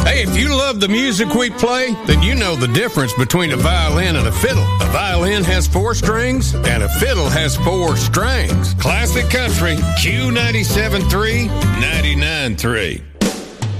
Hey, if you love the music we play, then you know the difference between a violin and a fiddle. A violin has 4 strings, and a fiddle has 4 strings. Classic Country, Q97.3, 99.3.